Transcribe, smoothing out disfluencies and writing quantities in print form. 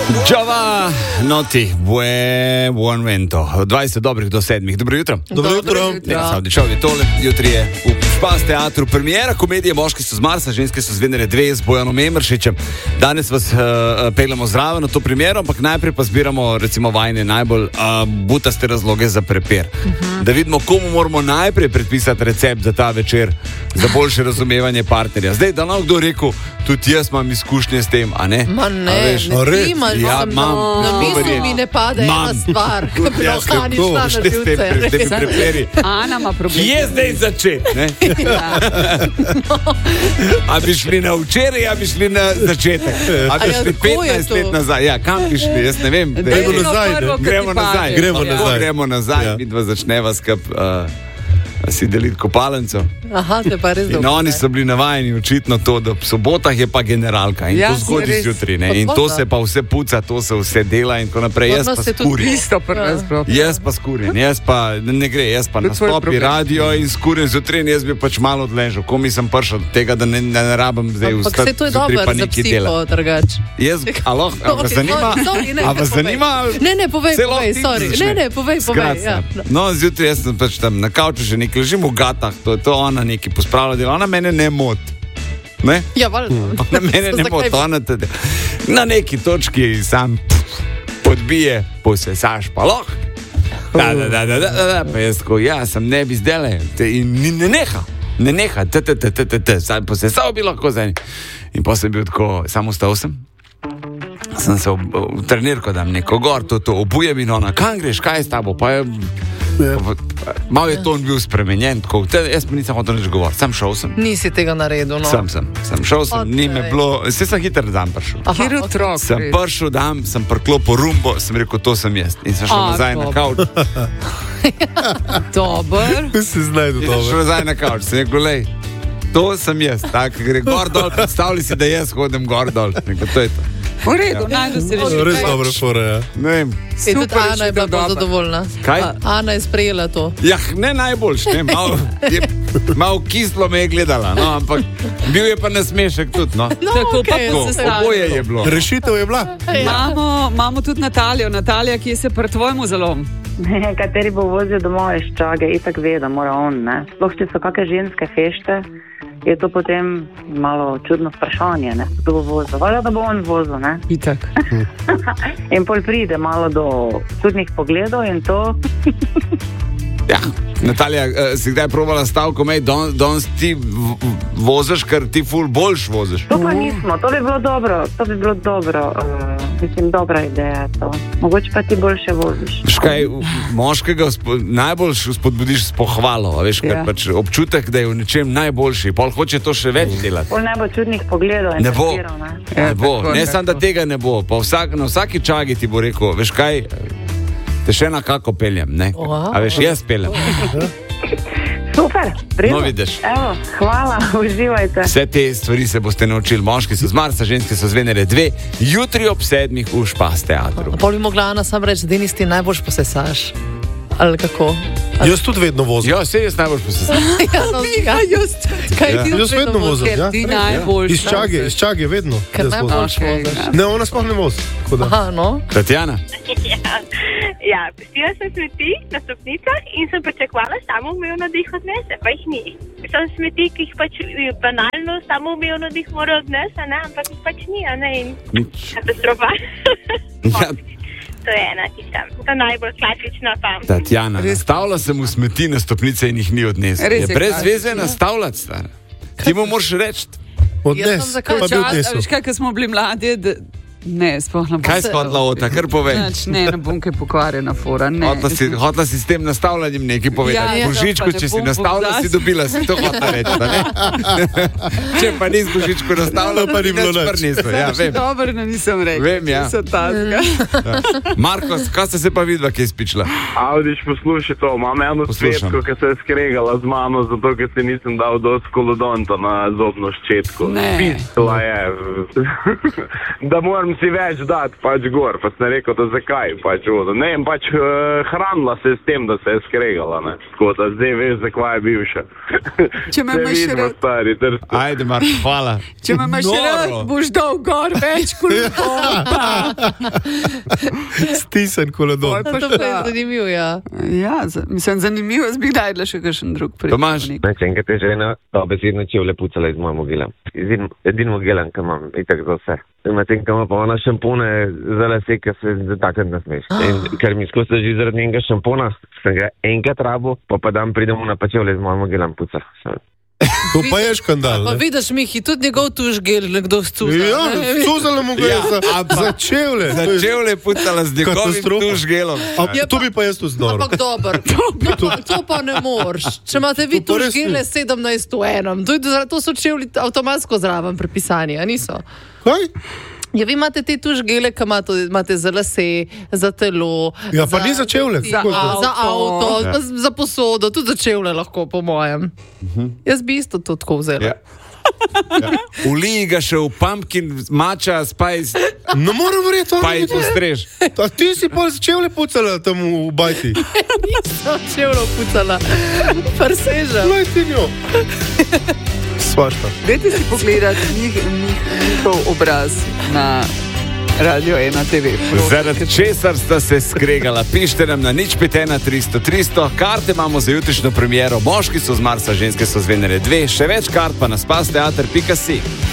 Giova noti, buon vento. 20 dobrih do 7. Dobro jutro. Dobro jutro. Jutri je v Špas teatru premijera komedije Moški so z Marsa, ženske so z Venere 2 z Bojanom Emeršičem. Danes vas peljamo zraven na to premijero, ampak najprej pa zbiramo recimo vajne najbolj butaste razloge za prepir. Da vidimo, komu moramo najprej predpisati recept za ta večer, za boljše razumevanje partnerja. Zdaj, da nam kdo rekel, tudi jaz imam izkušnje s tem, a ne? Ma ne, ti imaš, ja, na misli mi ne pade ena stvar, ko bi ohaniš na živce. Ana ima problem. Kje je zdaj začet, ne? A bi šli na včeraj, a bi šli na začetek? A bi šli 15 let nazaj? Ja, kam bi šli? Jaz ne vem. Gremo nazaj. Midva začneva si deliti kopalnico. Aha, te pa res dobro. In oni so bili navajeni očitno to, da v sobotah je pa generalka in to zgodi zjutraj. In to se pa vse puca, to se vse dela in tako naprej. Jaz pa skurim. Jaz pa skurim. Jaz pa ne gre, jaz pa nastopi radio in skurim zjutraj in jaz bi pač malo odležal. Ko mi sem prišel do tega, da ne rabim zdaj vstati zjutraj pa nekaj dela. Jaz, alo, a vas zanima? A vas zanima? Ne, povej, sorry. Ne, povej. No, zjutraj jaz sem pač tam na kauču že nekaj ležim v gatah, to ona nekaj pospravlja delo, ona mene ne moti. Ne? Ja, valjda. Ona mene ne moti, ona tudi. Na neki točki sam podbije, posesaš pa loh. Da, pa jaz tako, ja, sem ne bi zdele. In ne neha, sam posesal bi lahko za njim. In pa sem bil tako, sam ustal sem se v trenirko dam neko gor, to obujem in ona, kam greš, kaj je s tabo, pa je... Malo je ton bil spremenjen, tako, jaz pa nisem hotel nič govoriti, sam šel sem. Nisi tega naredil, no? Sem šel, ni me bilo, sem hiter dan prišel. Sem prišel dan, sem priklopil rumbo, sem rekel, to sem jaz. In sem šel nazaj na kavč. Dober. Si znajdu dober. In sem šel nazaj na kavč, sem rekel, lej, to sem jaz, tako gre gor dol, predstavljaj si, da jaz hodim gor dol. Rekel, to je to. V redu, najdu si rešil. Res dobro fora, ja. Ne vem. Tudi Ana je bila zadovoljna. Kaj? Ana je sprejela to. Ja, ne najboljš, ne, malo kislo me je gledala, no, ampak bil je pa nasmešek tudi, no. Tako pa oboje je bilo. Rešitev je bila. Imamo tudi Natalijo. Natalija, ki se pri tvojemu zalom. Kateri bo vozil domov iz Čage, itak ve, da mora on, ne. Sploh, če so kakšne ženske fešte, je to potem malo čudno vprašanje, ne, kdo bo vozil. Valjda, da bo on vozil, ne. Itak. In pol pride malo do čudnih pogledov in to... Ja, Natalija, si kdaj probala stavko, danes ti voziš, ker ti ful boljš voziš? To pa nismo, to bi bilo dobro, mislim, dobra ideja to. Mogoče pa ti boljše voziš. Škaj, moškega najbolj spodbudiš s pohvalo, veš, ker pač občutek, da je v nečem najboljši, pol hoče to še več delati. Pol ne bo čudnih pogledov in testiral, ne? Ne bo, ne samo da tega ne bo, pa na vsaki Čagi ti bo rekel, veš kaj, te še nekako peljem, ne? A veš, jaz peljem. Super, no vidiš. Evo, hvala, uživajte. Vse te stvari se boste naučili. Moški so z Marsa, ženske so z Venere 2, jutri ob 7 v Špas teatru. Pol bi mogla Ana sam reči, da ti najboljš posesaš. Ali kako? Jaz tudi vedno vozim. Ja, sej jaz najbolj posesam. Jaz vedno vozim, ja. Ti najboljš. Iz Čage vedno. Ker najboljš voziš. Ne, ona sploh ne vozi. Aha, no. Tatjana? Ja, pustila sem smeti na stopnicah in sem pričakovala samoumevno dih odnese, pa jih ni. Sem smeti, ki jih pač banalno samoumevno dih mora odnese, ne, ampak jih pač ni, a ne, in katastrofa. Ja. To je ena tista, to najbolj klasično tam. Tatjana, nastavila sem v smeti na stopnice in jih ni odnesla. Je brez veze nastavljati, stara. Ti mu moraš reči. Odnes, pa bi odnesel. Veš kaj, ko smo bili mladi, ne, sploh ne bom. Kaj shodla ota, kar povej? Ne bom kaj pokvarjena fora, ne. Hotla si s tem nastavljanjem nekaj povedati. Božičku, če si nastavila, si dobila, si to hotla reči, da ne? Če pa nis Božičku nastavila, pa ni bilo nič. Ja, vem. Dobro, ne nisem rekel. Vem, ja. So taska. Markos, kaj ste se pa vidva, kaj spičila? Avdiš, poslušaj to, imam eno svetko, ki se je skregala z mano, zato, ker si nisem dal dosti kolodonta na zobno ščetko. Spistila je. Da moram si več dati, pač gor, pa sem rekel, da zakaj, pač vodo. Ne, pač hranila se s tem, da se je skregala, ne. Tako da zdaj veš, zakaj je bivša. Če me imaš rad. Ajde, Marko, hvala. Če me imaš rad, boš dal gor več kolodonta. Stisen kolodon. To je zanimivo, ja. Ja, mislim, zanimivo, jaz bi najdla še kakšen drug primer. Tomaž. Enkrat je žena dobesedno čevlje pucala iz moje mogile. Edin mogilan, ki imam, itak za vse. Medtem, ko ima pa ona šampone za lase, ki se takrat nasmeš. In ker mi skozi že zaradi njenega šampona, sem ga enkrat rabo, pa dan pridemo na pa čevlje iz moje mogilan puca. To pa je škandal. Pa vidiš, Mihi, tudi njegov tuš gel nekdo scuzal. Ja, scuzala mu ga za čevlje. Za čevlje pucala z njegovim tuš gelom. To bi pa jaz tu znal. Ampak dober, to pa ne moreš. Če imate vi tuš gele 17 v enem, to so čevlji avtomatsko zraven prepisani, a niso? Kaj? Ja, vi imate te tuš gele, ki imate za lase, za telo. Ja, pa ni za čevlje. Za avto, za posodo, tudi za čevlje lahko, po mojem. Jaz bi isto to tako vzela. Uliji ga še v pumpkin, mača, spice. No, moram verjeti, pa jih postrež. Ti si pa čevlje pucala tam v bajti. Nisem čevlje pucala. Prseža. Glej ti njo. Svašta. Dajte si pogledati njihov obraz na Radio 1 TV. Zaradi česar sta se skregala. Pište nam na 051 300 300. Karte imamo za jutrišnjo premiero. Moški so z Marsa, ženske so z Venere 2. Še več kart pa na spasteater.si.